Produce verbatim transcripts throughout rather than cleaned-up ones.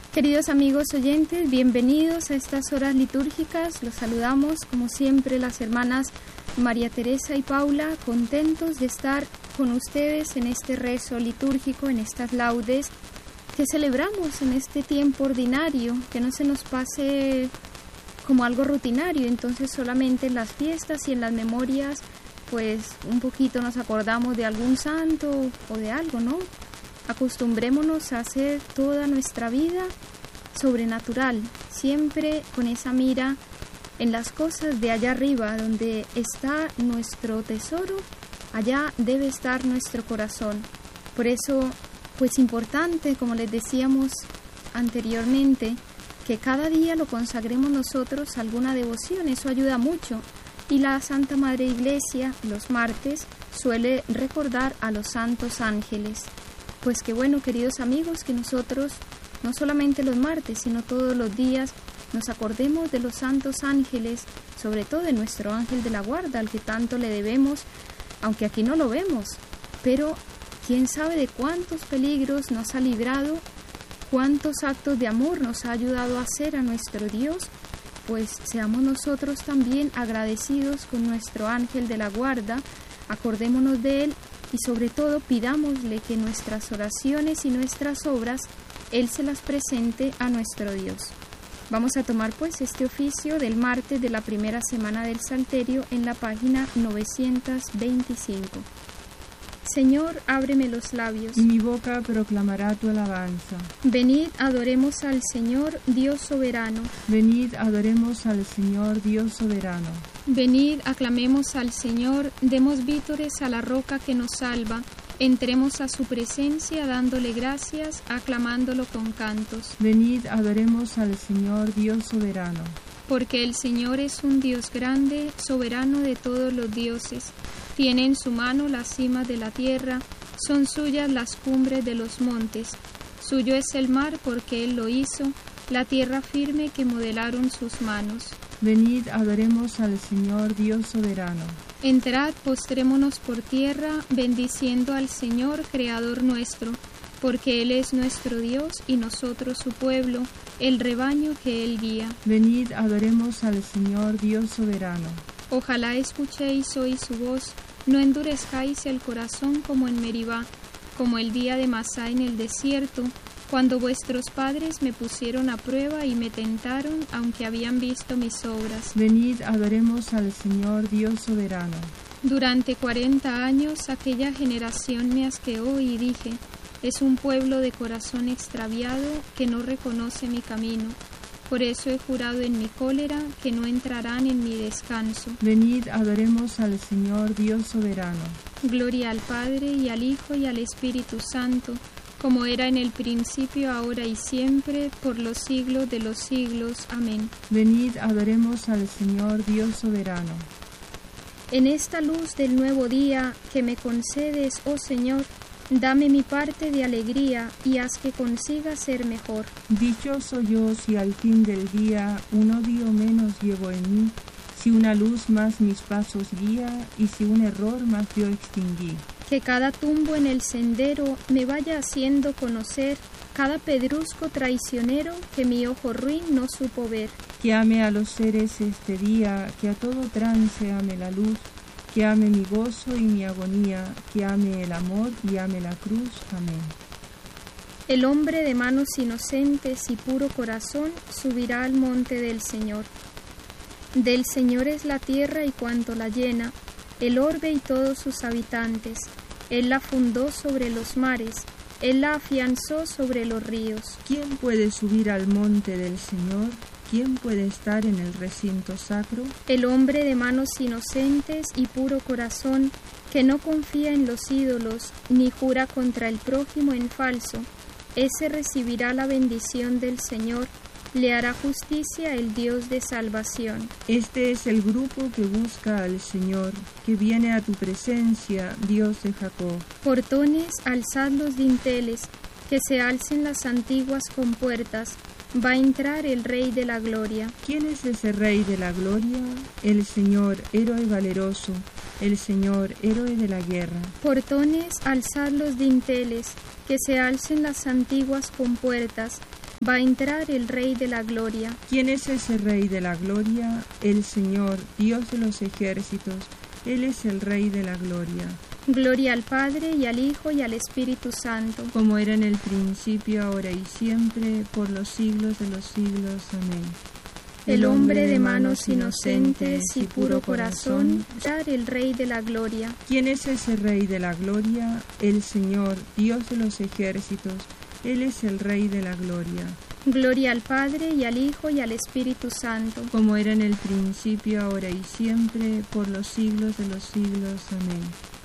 Queridos amigos oyentes, bienvenidos a estas horas litúrgicas. Los saludamos, como siempre, las hermanas María Teresa y Paula, contentos de estar con ustedes en este rezo litúrgico, en estas laudes que celebramos en este tiempo ordinario, que no se nos pase como algo rutinario. Entonces solamente en las fiestas y en las memorias, pues un poquito nos acordamos de algún santo o de algo, ¿no? Acostumbrémonos a hacer toda nuestra vida sobrenatural, siempre con esa mira en las cosas de allá arriba, donde está nuestro tesoro, allá debe estar nuestro corazón. Por eso, pues importante, como les decíamos anteriormente, que cada día lo consagremos nosotros a alguna devoción, eso ayuda mucho. Y la Santa Madre Iglesia, los martes, suele recordar a los santos ángeles. Pues qué bueno, queridos amigos, que nosotros, no solamente los martes, sino todos los días, nos acordemos de los santos ángeles, sobre todo de nuestro ángel de la guarda, al que tanto le debemos, aunque aquí no lo vemos, pero quién sabe de cuántos peligros nos ha librado, cuántos actos de amor nos ha ayudado a hacer a nuestro Dios. Pues seamos nosotros también agradecidos con nuestro ángel de la guarda, acordémonos de él y sobre todo pidámosle que nuestras oraciones y nuestras obras él se las presente a nuestro Dios. Vamos a tomar pues este oficio del martes de la primera semana del Salterio en la página novecientos veinticinco. Señor, ábreme los labios, y mi boca proclamará tu alabanza. Venid, adoremos al Señor, Dios soberano. Venid, adoremos al Señor, Dios soberano. Venid, aclamemos al Señor, demos vítores a la roca que nos salva. Entremos a su presencia dándole gracias, aclamándolo con cantos. Venid, adoremos al Señor, Dios soberano. Porque el Señor es un Dios grande, soberano de todos los dioses. Tiene en su mano las cimas de la tierra, son suyas las cumbres de los montes. Suyo es el mar porque Él lo hizo, la tierra firme que modelaron sus manos. Venid, adoremos al Señor, Dios soberano. Entrad, postrémonos por tierra, bendiciendo al Señor, Creador nuestro, porque Él es nuestro Dios y nosotros su pueblo, el rebaño que Él guía. Venid, adoremos al Señor, Dios soberano. Ojalá escuchéis hoy su voz, no endurezcáis el corazón como en Meribá, como el día de Masá en el desierto, cuando vuestros padres me pusieron a prueba y me tentaron, aunque habían visto mis obras. Venid, adoremos al Señor, Dios soberano. Durante cuarenta años aquella generación me asqueó y dije, es un pueblo de corazón extraviado que no reconoce mi camino. Por eso he jurado en mi cólera que no entrarán en mi descanso. Venid, adoremos al Señor, Dios soberano. Gloria al Padre, y al Hijo, y al Espíritu Santo, como era en el principio, ahora y siempre, por los siglos de los siglos. Amén. Venid, adoremos al Señor, Dios soberano. En esta luz del nuevo día que me concedes, oh Señor, dame mi parte de alegría y haz que consiga ser mejor. Dichoso yo si al fin del día un odio menos llevo en mí, si una luz más mis pasos guía y si un error más yo extinguí. Que cada tumbo en el sendero me vaya haciendo conocer cada pedrusco traicionero que mi ojo ruin no supo ver. Que ame a los seres este día, que a todo trance ame la luz, que ame mi gozo y mi agonía, que ame el amor y ame la cruz. Amén. El hombre de manos inocentes y puro corazón subirá al monte del Señor. Del Señor es la tierra y cuanto la llena, el orbe y todos sus habitantes. Él la fundó sobre los mares, Él la afianzó sobre los ríos. ¿Quién puede subir al monte del Señor? ¿Quién puede estar en el recinto sacro? El hombre de manos inocentes y puro corazón, que no confía en los ídolos, ni jura contra el prójimo en falso, ese recibirá la bendición del Señor, le hará justicia el Dios de salvación. Este es el grupo que busca al Señor, que viene a tu presencia, Dios de Jacob. Portones, alzad los dinteles, que se alcen las antiguas compuertas, va a entrar el Rey de la Gloria. ¿Quién es ese Rey de la Gloria? El Señor, héroe valeroso, el Señor, héroe de la guerra. Portones, alzad los dinteles, que se alcen las antiguas compuertas, Va a entrar el Rey de la Gloria. ¿Quién es ese Rey de la Gloria? El Señor, Dios de los ejércitos. Él es el Rey de la Gloria. Gloria al Padre, y al Hijo, y al Espíritu Santo. Como era en el principio, ahora y siempre, por los siglos de los siglos. Amén. El hombre de manos inocentes y puro corazón, dar el Rey de la Gloria. ¿Quién es ese Rey de la Gloria? El Señor, Dios de los ejércitos. Él es el Rey de la Gloria. Gloria al Padre, y al Hijo, y al Espíritu Santo. Como era en el principio, ahora y siempre, por los siglos de los siglos. Amén.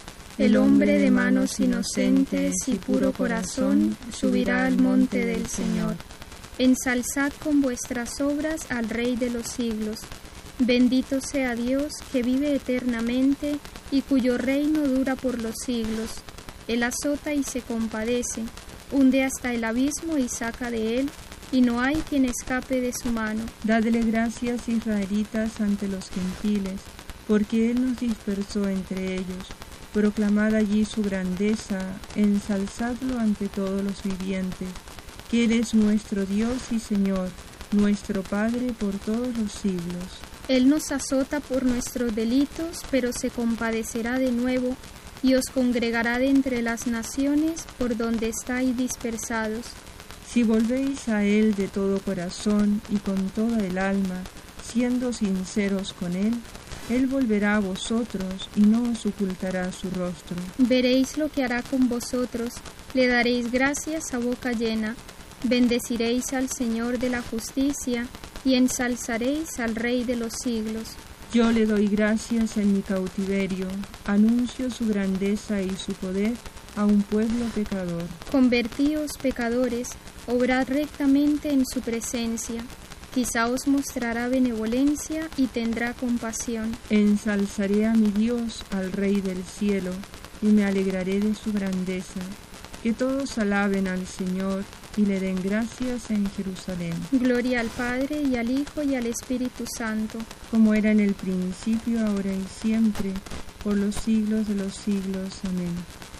El hombre de manos inocentes y puro corazón subirá al monte del Señor. Ensalzad con vuestras obras al Rey de los siglos. Bendito sea Dios, que vive eternamente y cuyo reino dura por los siglos. Él azota y se compadece, hunde hasta el abismo y saca de él, y no hay quien escape de su mano. Dadle gracias, israelitas, ante los gentiles, porque Él nos dispersó entre ellos. Proclamad allí su grandeza, ensalzadlo ante todos los vivientes, que Él es nuestro Dios y Señor, nuestro Padre por todos los siglos. Él nos azota por nuestros delitos, pero se compadecerá de nuevo, y os congregará de entre las naciones por donde estáis dispersados. Si volvéis a Él de todo corazón y con toda el alma, siendo sinceros con Él, Él volverá a vosotros y no os ocultará su rostro. Veréis lo que hará con vosotros, le daréis gracias a boca llena, bendeciréis al Señor de la justicia y ensalzaréis al Rey de los siglos. Yo le doy gracias en mi cautiverio, anuncio su grandeza y su poder a un pueblo pecador. Convertíos, pecadores, obrad rectamente en su presencia. Quizá os mostrará benevolencia y tendrá compasión. Ensalzaré a mi Dios, al Rey del cielo, y me alegraré de su grandeza. Que todos alaben al Señor y le den gracias en Jerusalén. Gloria al Padre, y al Hijo, y al Espíritu Santo. Como era en el principio, ahora y siempre, por los siglos de los siglos. Amén.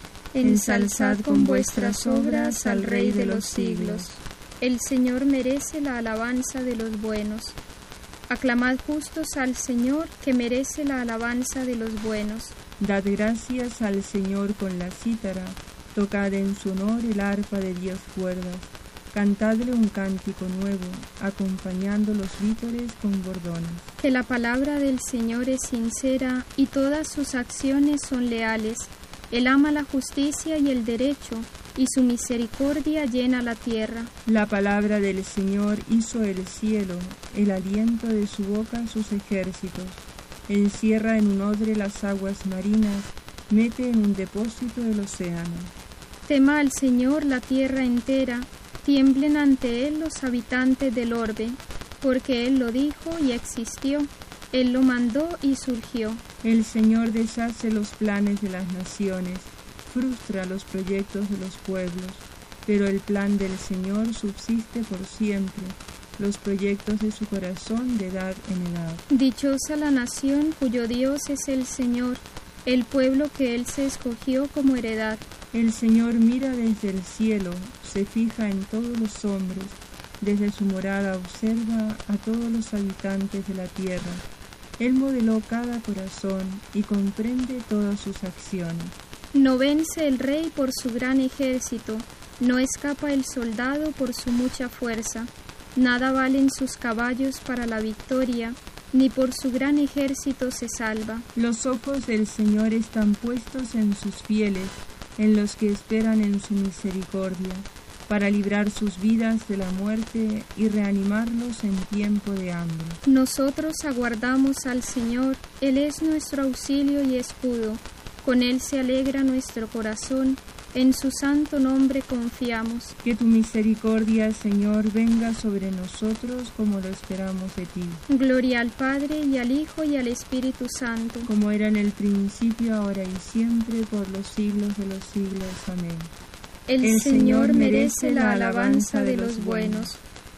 Ensalzad con vuestras obras al Rey de los siglos. El Señor merece la alabanza de los buenos. Aclamad justos al Señor, que merece la alabanza de los buenos. Dad gracias al Señor con la cítara, tocad en su honor el arpa de diez cuerdas, cantadle un cántico nuevo, acompañando los vítores con bordones. Que la palabra del Señor es sincera y todas sus acciones son leales. Él ama la justicia y el derecho, y su misericordia llena la tierra. La palabra del Señor hizo el cielo, el aliento de su boca sus ejércitos. Encierra en un odre las aguas marinas, mete en un depósito el océano. Tema al Señor la tierra entera, tiemblen ante Él los habitantes del orbe, porque Él lo dijo y existió, Él lo mandó y surgió. El Señor deshace los planes de las naciones, frustra los proyectos de los pueblos, pero el plan del Señor subsiste por siempre, los proyectos de su corazón de edad en edad. Dichosa la nación cuyo Dios es el Señor, el pueblo que Él se escogió como heredad. El Señor mira desde el cielo, se fija en todos los hombres, desde su morada observa a todos los habitantes de la tierra. Él modeló cada corazón y comprende todas sus acciones. No vence el rey por su gran ejército, no escapa el soldado por su mucha fuerza. Nada valen sus caballos para la victoria, ni por su gran ejército se salva. Los ojos del Señor están puestos en sus fieles, en los que esperan en su misericordia, para librar sus vidas de la muerte y reanimarlos en tiempo de hambre. Nosotros aguardamos al Señor, Él es nuestro auxilio y escudo. Con Él se alegra nuestro corazón, en su santo nombre confiamos. Que tu misericordia, Señor, venga sobre nosotros como lo esperamos de ti. Gloria al Padre, y al Hijo, y al Espíritu Santo. Como era en el principio, ahora y siempre, por los siglos de los siglos. Amén. El, el Señor merece la alabanza de los buenos.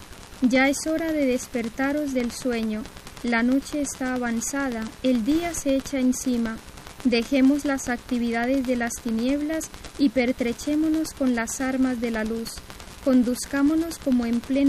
Ya es hora de despertaros del sueño. La noche está avanzada, el día se echa encima. Dejemos las actividades de las tinieblas y pertrechémonos con las armas de la luz. Conduzcámonos como en pleno